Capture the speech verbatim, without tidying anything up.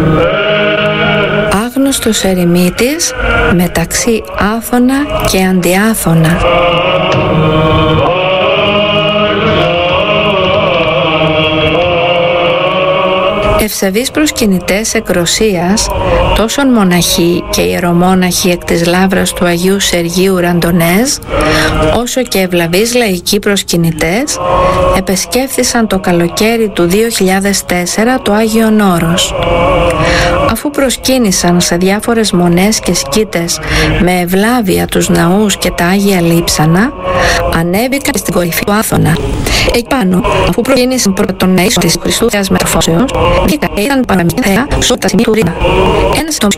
Άγνωστος ερημίτης μεταξύ άφωνα και αντιάφωνα. Ευσεβείς προσκυνητές εκ Ρωσίας, τόσον μοναχοί και ιερομόναχοι εκ της λάβρας του Αγίου Σεργίου Ραντονέζ, όσο και ευλαβείς λαϊκοί προσκυνητές, επεσκέφθησαν το καλοκαίρι του δύο χιλιάδες τέσσερα το Άγιον Όρος. Αφού προσκύνησαν σε διάφορες μονές και σκήτες με ευλάβεια τους ναούς και τα Άγια Λείψανα, ανέβηκαν στην κορυφή του Άθωνα. Εκεί πάνω, αφού προσκύνησαν πρώτα τον Ναΐσο της Χριστού Θείας Μεταμορφώσεως, βγήκαν ήταν παραμυθέα σε όλα τα σημεία του Ρίνα. Ένας των